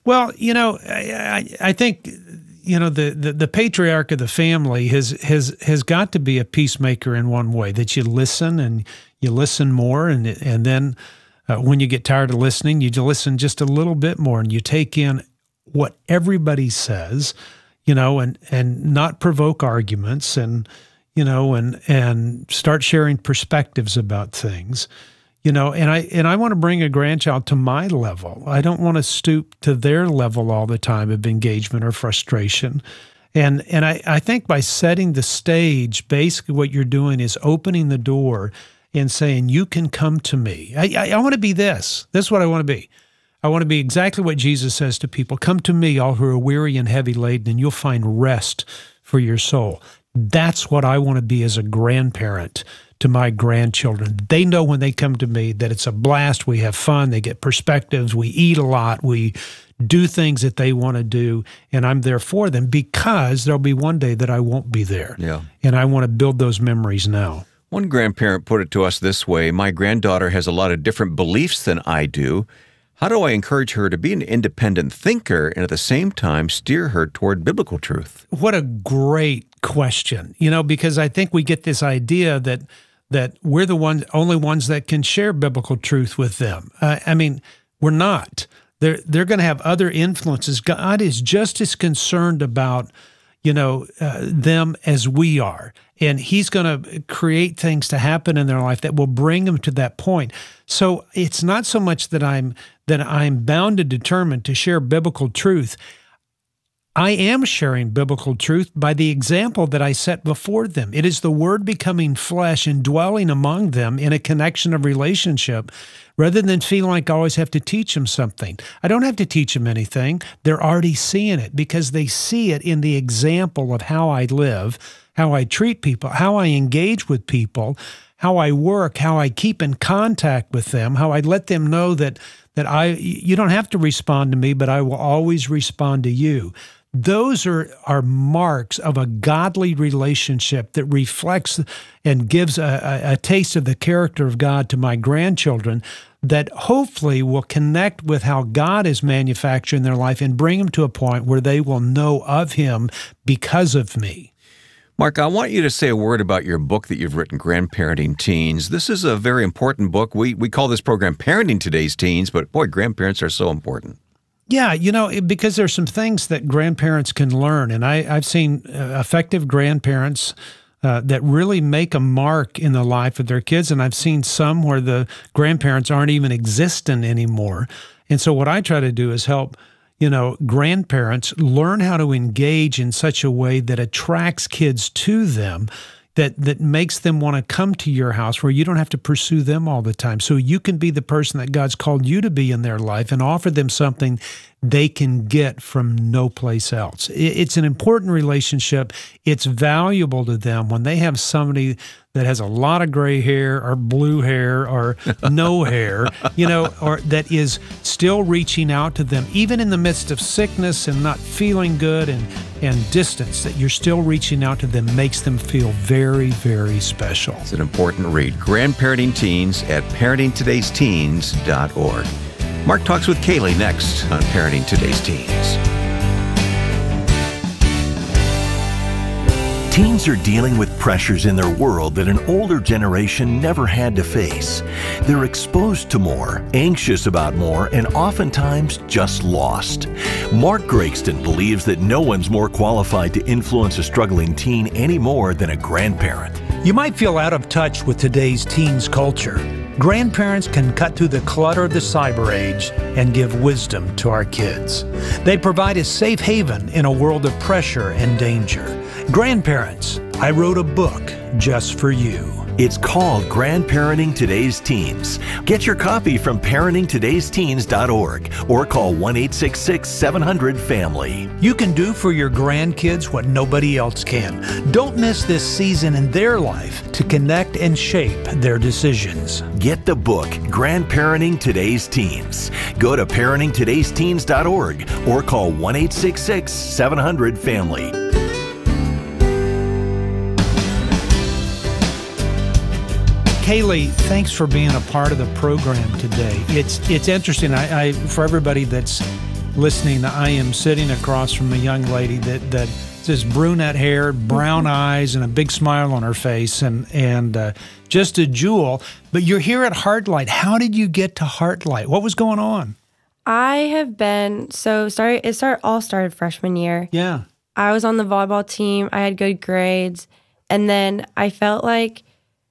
Well, you know, I, I, I think, you know, the, the, the patriarch of the family has, has, has got to be a peacemaker in one way, that you listen and you listen more. And, and then uh, when you get tired of listening, you listen just a little bit more and you take in what everybody says, you know, and, and not provoke arguments and, you know, and, and start sharing perspectives about things. You know, and I and I want to bring a grandchild to my level. I don't want to stoop to their level all the time of engagement or frustration. And and I, I think by setting the stage, basically what you're doing is opening the door and saying, you can come to me. I, I, I want to be this. This is what I want to be. I want to be exactly what Jesus says to people. Come to me, all who are weary and heavy laden, and you'll find rest for your soul. That's what I want to be as a grandparent to my grandchildren. They know when they come to me that it's a blast. We have fun. They get perspectives. We eat a lot. We do things that they want to do, and I'm there for them because there'll be one day that I won't be there. Yeah. And I want to build those memories now. One grandparent put it to us this way: my granddaughter has a lot of different beliefs than I do. How do I encourage her to be an independent thinker and at the same time steer her toward biblical truth? What a great question. You know, because I think we get this idea that that we're the ones, only ones that can share biblical truth with them. Uh, I mean, we're not. They're, they're going to have other influences. God is just as concerned about, you know, uh, them as we are. And he's going to create things to happen in their life that will bring them to that point. So it's not so much that I'm that I'm bound and determined to share biblical truth. I am sharing biblical truth by the example that I set before them. It is the Word becoming flesh and dwelling among them in a connection of relationship, rather than feeling like I always have to teach them something. I don't have to teach them anything. They're already seeing it because they see it in the example of how I live, how I treat people, how I engage with people, how I work, how I keep in contact with them, how I let them know that that I you don't have to respond to me, but I will always respond to you. Those are, are marks of a godly relationship that reflects and gives a, a, a taste of the character of God to my grandchildren that hopefully will connect with how God is manufacturing their life and bring them to a point where they will know of Him because of me. Mark, I want you to say a word about your book that you've written, Grandparenting Teens. This is a very important book. We, we call this program Parenting Today's Teens, but boy, grandparents are so important. Yeah, you know, because there's some things that grandparents can learn, and I, I've seen uh, effective grandparents uh, that really make a mark in the life of their kids, and I've seen some where the grandparents aren't even existent anymore. And so what I try to do is help, you know, grandparents learn how to engage in such a way that attracts kids to them, that that makes them want to come to your house where you don't have to pursue them all the time. So you can be the person that God's called you to be in their life and offer them something they can get from no place else. It's an important relationship. It's valuable to them when they have somebody that has a lot of gray hair or blue hair or no hair, you know, or that is still reaching out to them, even in the midst of sickness and not feeling good and, and distance, that you're still reaching out to them makes them feel very, very special. It's an important read. Grandparenting Teens at parenting todays teens dot org. Mark talks with Kaylee next on Parenting Today's Teens. Teens are dealing with pressures in their world that an older generation never had to face. They're exposed to more, anxious about more, and oftentimes just lost. Mark Gregston believes that no one's more qualified to influence a struggling teen any more than a grandparent. You might feel out of touch with today's teens culture. Grandparents can cut through the clutter of the cyber age and give wisdom to our kids. They provide a safe haven in a world of pressure and danger. Grandparents, I wrote a book just for you. It's called Grandparenting Today's Teens. Get your copy from parenting todays teens dot org or call one eight six six, seven hundred, family. You can do for your grandkids what nobody else can. Don't miss this season in their life to connect and shape their decisions. Get the book, Grandparenting Today's Teens. Go to parenting todays teens dot org or call one eight six six, seven hundred, family. Kaylee, thanks for being a part of the program today. It's it's interesting. I, I for everybody that's listening that I am sitting across from a young lady that that just brunette hair, brown eyes, and a big smile on her face, and and uh, just a jewel. But you're here at Heartlight. How did you get to Heartlight? What was going on? I have been so started. It started all started freshman year. Yeah, I was on the volleyball team. I had good grades, and then I felt like,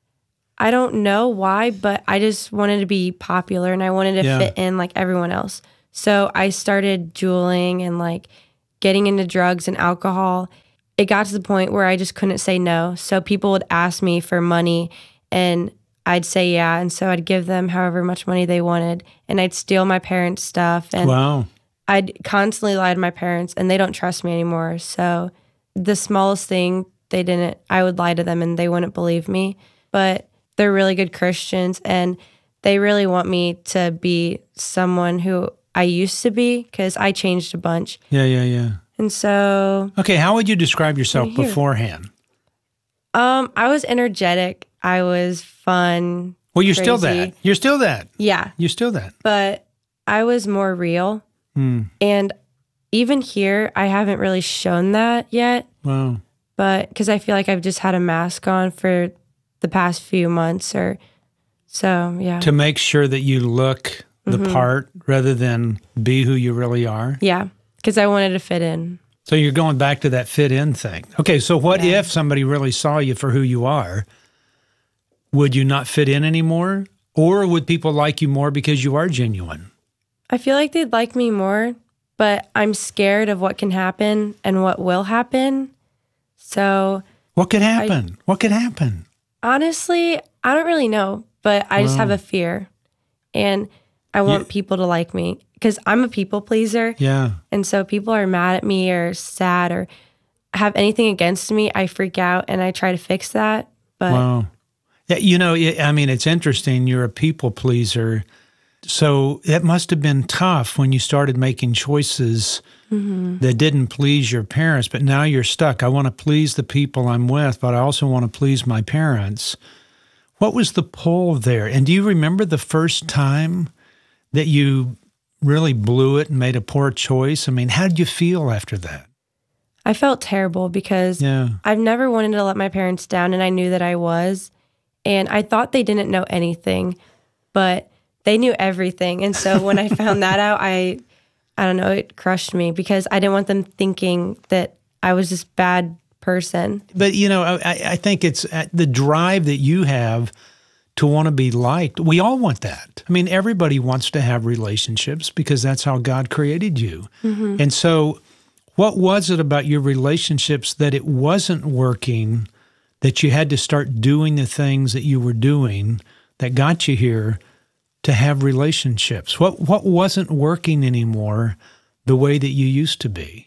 I don't know why, but I just wanted to be popular and I wanted to Yeah. fit in like everyone else. So I started juuling and like getting into drugs and alcohol. It got to the point where I just couldn't say no. So people would ask me for money and I'd say yeah. And so I'd give them however much money they wanted and I'd steal my parents' stuff. And Wow. I'd constantly lie to my parents and they don't trust me anymore. So the smallest thing they didn't, I would lie to them and they wouldn't believe me. But they're really good Christians and they really want me to be someone who I used to be because I changed a bunch. Yeah, yeah, yeah. And so, Okay, how would you describe yourself Right here. beforehand? um, I was energetic. I was fun. Well, you're still crazy. that. You're still that. Yeah. You're still that. But I was more real. Hmm. And even here, I haven't really shown that yet. Wow. But because I feel like I've just had a mask on for the past few months or so, yeah. To make sure that you look the Mhm. part rather than be who you really are. Yeah, because I wanted to fit in. So you're going back to that fit in thing. Okay, so what if somebody really saw you for who you are? Would you not fit in anymore? Or would people like you more because you are genuine? I feel like they'd like me more, but I'm scared of what can happen and what will happen. So What could happen? what could happen? honestly, I don't really know, but I just Wow. have a fear. And I want people to like me because I'm a people pleaser. Yeah. And so people are mad at me or sad or have anything against me, I freak out and I try to fix that. But Wow. Yeah, you know, it- I mean, it's interesting. You're a people pleaser. So it must have been tough when you started making choices Mhm. that didn't please your parents, but now you're stuck. I want to please the people I'm with, but I also want to please my parents. What was the pull there? And do you remember the first time that you really blew it and made a poor choice? I mean, how did you feel after that? I felt terrible because Yeah. I've never wanted to let my parents down and I knew that I was. And I thought they didn't know anything, but they knew everything. And so when I found that out, I I don't know, it crushed me because I didn't want them thinking that I was this bad person. But, you know, I, I think it's uh, the drive that you have to want to be liked. We all want that. I mean, everybody wants to have relationships because that's how God created you. Mhm. And so what was it about your relationships that it wasn't working, that you had to start doing the things that you were doing that got you here to have relationships? What what wasn't working anymore the way that you used to be?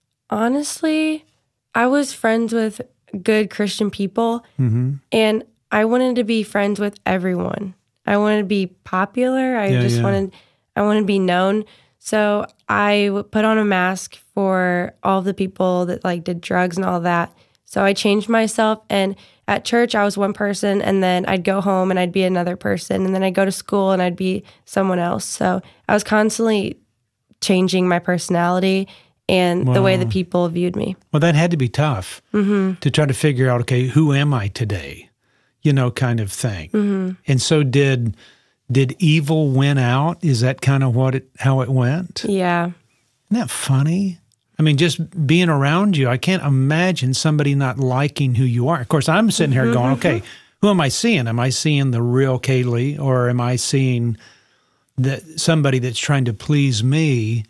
Honestly, I was friends with good Christian people Mm-hmm. and I wanted to be friends with everyone. I wanted to be popular. I Yeah, just yeah. wanted I wanted to be known. So I would put on a mask for all the people that like did drugs and all that. So I changed myself and at church I was one person and then I'd go home and I'd be another person and then I'd go to school and I'd be someone else. So I was constantly changing my personality and the way Wow. that people viewed me. Well, that had to be tough Mhm. to try to figure out, okay, who am I today? You know, kind of thing. Mhm. And so did did evil win out? Is that kind of what it how it went? Yeah. Isn't that funny? I mean, just being around you, I can't imagine somebody not liking who you are. Of course, I'm sitting here going, okay, who am I seeing? Am I seeing the real Kaylee, or am I seeing that somebody that's trying to please me?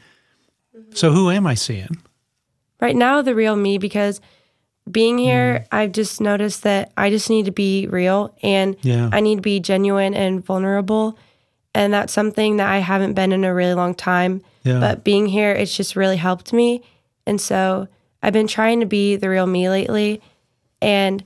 So who am I seeing? Right now, the real me, because being here, I've just noticed that I just need to be real and Yeah. I need to be genuine and vulnerable. And that's something that I haven't been in a really long time. Yeah. But being here, it's just really helped me. And so I've been trying to be the real me lately. And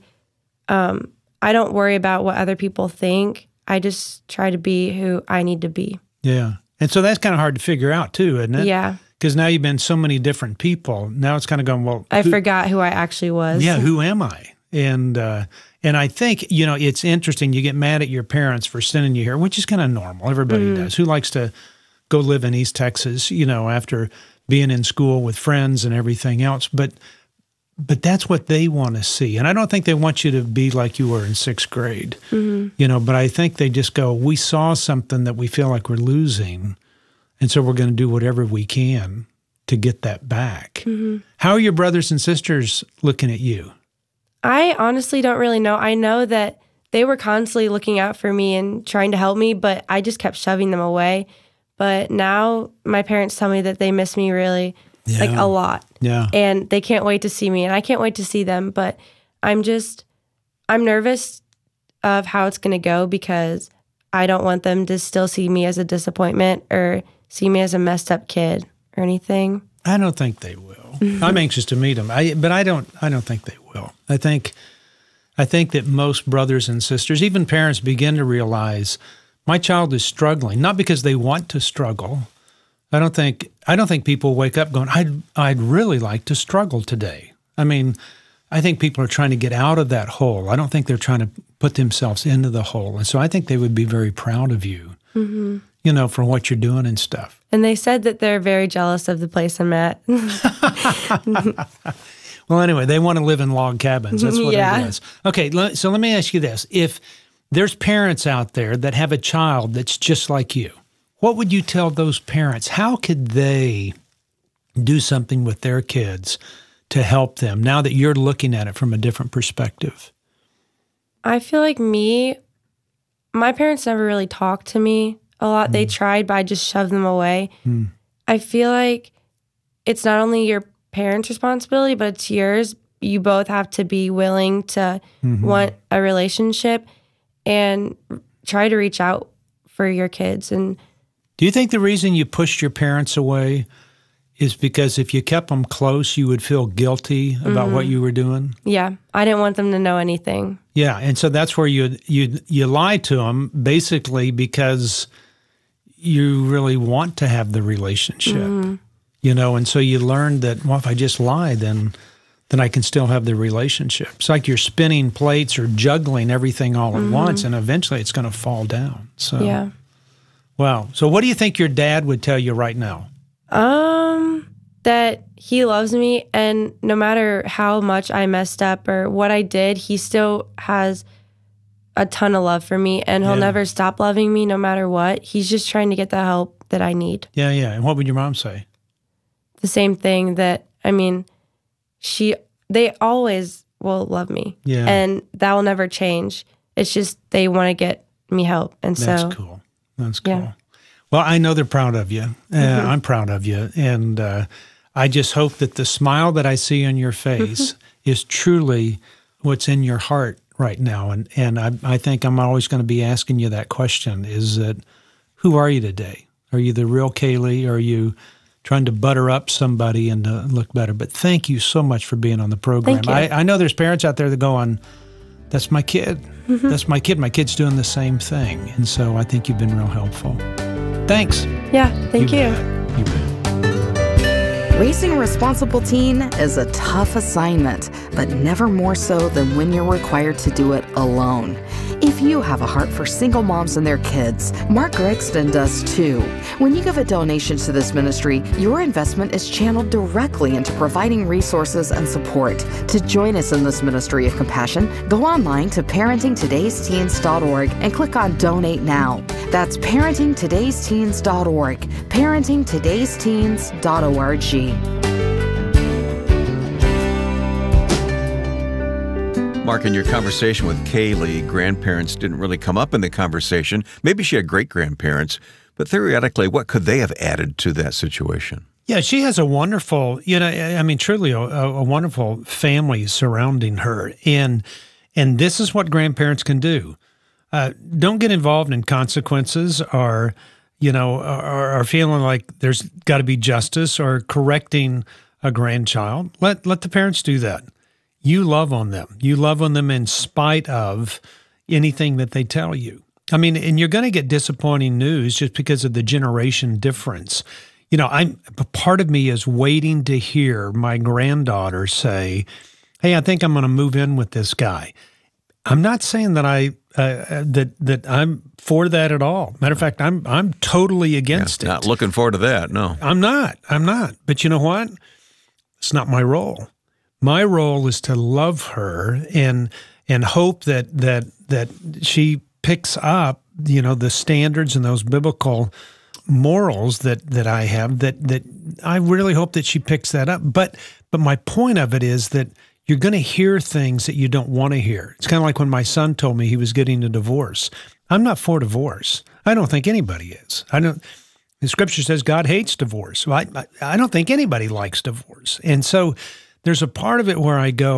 um, I don't worry about what other people think. I just try to be who I need to be. Yeah. And so that's kind of hard to figure out too, isn't it? Yeah. Because now you've been so many different people. Now it's kind of going, well, I who- forgot who I actually was. Yeah, who am I? And uh, and I think, you know, it's interesting. You get mad at your parents for sending you here, which is kind of normal. Everybody Mhm. does. Who likes to go live in East Texas, you know, after being in school with friends and everything else. But but that's what they want to see. And I don't think they want you to be like you were in sixth grade, Mm-hmm. you know, but I think they just go, we saw something that we feel like we're losing, and so we're going to do whatever we can to get that back. Mm-hmm. How are your brothers and sisters looking at you? I honestly don't really know. I know that they were constantly looking out for me and trying to help me, but I just kept shoving them away. But now my parents tell me that they miss me really, Yeah. like a lot. Yeah. And they can't wait to see me, and I can't wait to see them. But I'm just, I'm nervous of how it's going to go because I don't want them to still see me as a disappointment or see me as a messed up kid or anything. I don't think they will. I'm anxious to meet them, I, but I don't. I don't think they will. I think, I think that most brothers and sisters, even parents, begin to realize my child is struggling, not because they want to struggle. I don't think. I don't think people wake up going, "I'd I'd really like to struggle today." I mean, I think people are trying to get out of that hole. I don't think they're trying to put themselves into the hole, and so I think they would be very proud of you, Mm-hmm. you know, for what you're doing and stuff. And they said that they're very jealous of the place I'm at. Well, anyway, they want to live in log cabins. That's what Yeah. it is. Okay, le- so let me ask you this. If there's parents out there that have a child that's just like you, what would you tell those parents? How could they do something with their kids to help them now that you're looking at it from a different perspective? I feel like me, my parents never really talked to me a lot. They tried, but I just shoved them away. Mm. I feel like it's not only your parents' responsibility, but it's yours. You both have to be willing to Mhm. want a relationship and try to reach out for your kids. And Do you think the reason you pushed your parents away is because if you kept them close, you would feel guilty about Mhm. what you were doing? yeah, I didn't want them to know anything. Yeah, and so that's where you you you lie to them basically because you really want to have the relationship, Mhm. you know, and so you learned that, well, if I just lie, then then I can still have the relationship. It's like you're spinning plates or juggling everything all at Mhm. once, and eventually it's going to fall down. So, Yeah. wow. So what do you think your dad would tell you right now? Um, that he loves me, and no matter how much I messed up or what I did, he still has a ton of love for me, and he'll Yeah. never stop loving me no matter what. He's just trying to get the help that I need. Yeah, yeah. And what would your mom say? The same thing that, I mean, she, they always will love me. Yeah. And that will never change. It's just they want to get me help. And That's so, cool. That's cool. yeah. Well, I know they're proud of you. Uh, Mhm. I'm proud of you. And uh, I just hope that the smile that I see on your face is truly what's in your heart right now. And and I, I think I'm always going to be asking you that question, is that who are you today? Are you the real Kaylee? Or are you trying to butter up somebody and uh, look better? But thank you so much for being on the program. Thank you. I, I know there's parents out there that go on, that's my kid. Mhm. That's my kid. My kid's doing the same thing. And so I think you've been real helpful. Thanks. Yeah, thank You you. bet. You bet. Raising a responsible teen is a tough assignment, but never more so than when you're required to do it alone. If you have a heart for single moms and their kids, Mark Gregston does too. When you give a donation to this ministry, your investment is channeled directly into providing resources and support. To join us in this ministry of compassion, go online to parenting todays teens dot org and click on Donate Now. That's parenting todays teens dot org, parenting todays teens dot org. Mark, in your conversation with Kaylee, grandparents didn't really come up in the conversation. Maybe she had great-grandparents, but theoretically, what could they have added to that situation? Yeah, she has a wonderful, you know, I mean, truly a, a wonderful family surrounding her. And and this is what grandparents can do. Uh, don't get involved in consequences or, you know, or, or feeling like there's got to be justice or correcting a grandchild. Let let the parents do that. You love on them. You love on them in spite of anything that they tell you. I mean, and you're going to get disappointing news just because of the generation difference. You know, I'm part of me is waiting to hear my granddaughter say, "Hey, I think I'm going to move in with this guy." I'm not saying that I uh, that that I'm for that at all. Matter of fact, I'm I'm totally against yeah, it. Not looking forward to that. No, I'm not. I'm not. But you know what? It's not my role. My role is to love her and and hope that that that she picks up, you know, the standards and those biblical morals that that I have. That that I really hope that she picks that up. But but my point of it is that you're going to hear things that you don't want to hear. It's kind of like when my son told me he was getting a divorce. I'm not for divorce. I don't think anybody is. I don't. The scripture says God hates divorce. Well, I, I don't think anybody likes divorce. And so there's a part of it where I go,